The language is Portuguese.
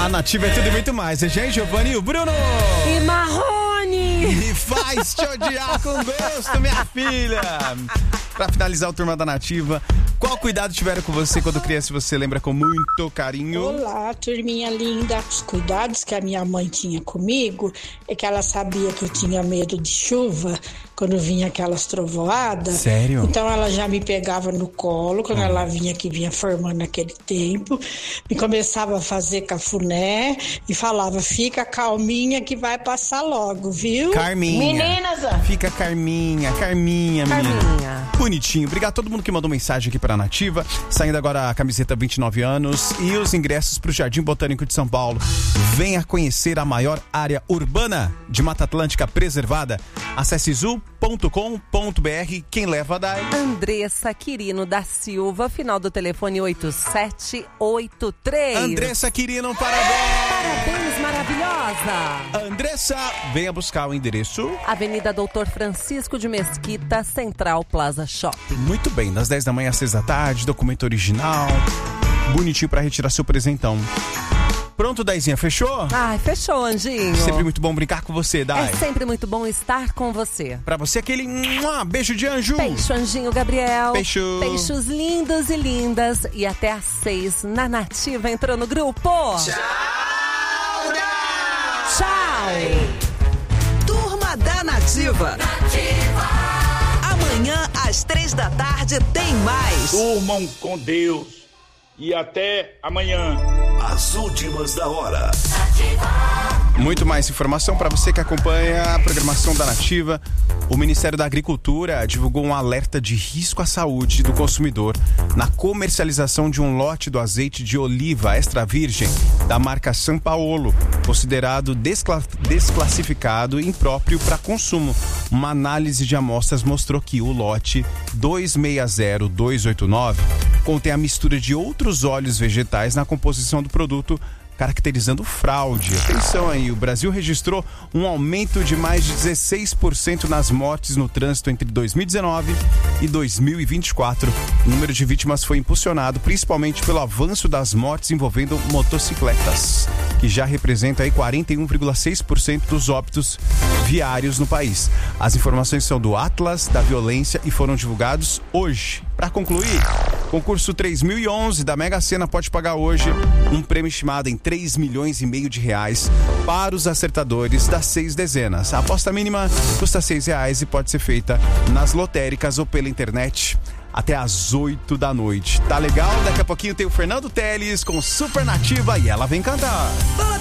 A Nativa é tudo e muito mais. É gente, Giovanni e o Bruno. E Marrone. E faz te odiar com gosto, minha filha. Pra finalizar o Turma da Nativa, qual cuidado tiveram com você quando criança, você lembra com muito carinho? Olá, turminha linda. Os cuidados que a minha mãe tinha comigo é que ela sabia que eu tinha medo de chuva quando vinha aquelas trovoadas. Sério? Então ela já me pegava no colo quando ela vinha, que vinha formando naquele tempo, e começava a fazer cafuné e falava: fica calminha que vai passar logo, viu? Carminha. Meninas, Fica Carminha, menina. Bonitinho. Obrigado a todo mundo que mandou mensagem aqui pra Nativa. Saindo agora a camiseta 29 anos e os ingressos pro Jardim Botânico de São Paulo. Venha conhecer a maior área urbana de Mata Atlântica preservada. Acesse zoo.com.br. Quem leva daí? Andressa Quirino da Silva, final do telefone 8783. Andressa Quirino, parabéns! Parabéns, maravilhosa! Andressa, venha buscar o endereço. Avenida Doutor Francisco de Mesquita, Central Plaza Shopping. Muito bem, das 10 da manhã às 6 da tarde, documento original, bonitinho pra retirar seu presentão. Pronto, Daizinha, fechou? Ai, fechou, Anjinho. Sempre muito bom brincar com você, Dai. É sempre muito bom estar com você. Pra você, aquele beijo de anjo. Beijo, Anjinho Gabriel. Beijo. Beijos lindos e lindas. E até às 6 na Nativa. Entrou no grupo. Tchau! Tchau! Turma da Nativa. Amanhã, às 3 da tarde, tem mais. Durmam com Deus. E até amanhã. As últimas da hora. Muito mais informação para você que acompanha a programação da Nativa. O Ministério da Agricultura divulgou um alerta de risco à saúde do consumidor na comercialização de um lote do azeite de oliva extra virgem da marca São Paulo, considerado desclassificado e impróprio para consumo. Uma análise de amostras mostrou que o lote 260289 contém a mistura de outros óleos vegetais na composição do produto, caracterizando fraude. Atenção aí, o Brasil registrou um aumento de mais de 16% nas mortes no trânsito entre 2019 e 2024. O número de vítimas foi impulsionado principalmente pelo avanço das mortes envolvendo motocicletas, que já representa aí 41,6% dos óbitos viários no país. As informações são do Atlas da Violência e foram divulgados hoje. Para concluir, concurso 3011 da Mega Sena pode pagar hoje um prêmio estimado em 3,5 milhões de reais para os acertadores das 6 dezenas. A aposta mínima custa R$6 e pode ser feita nas lotéricas ou pela internet até às 8 da noite. Tá legal? Daqui a pouquinho tem o Fernando Teles com Super Nativa e ela vem cantar.